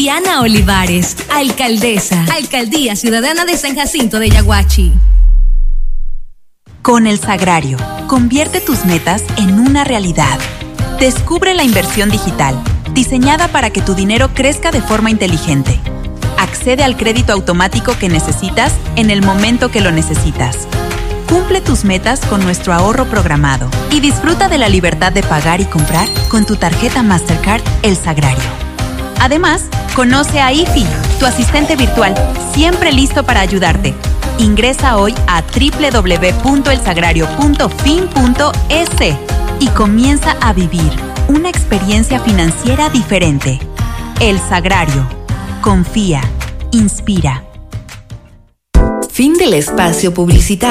Diana Olivares, alcaldesa, Alcaldía Ciudadana de San Jacinto de Yaguachi. Con El Sagrario, convierte tus metas en una realidad. Descubre la inversión digital, diseñada para que tu dinero crezca de forma inteligente. Accede al crédito automático que necesitas en el momento que lo necesitas. Cumple tus metas con nuestro ahorro programado y disfruta de la libertad de pagar y comprar con tu tarjeta Mastercard El Sagrario. Además, conoce a IFI, tu asistente virtual, siempre listo para ayudarte. Ingresa hoy a www.elsagrario.fin.es y comienza a vivir una experiencia financiera diferente. El Sagrario. Confía. Inspira. Fin del espacio publicitario.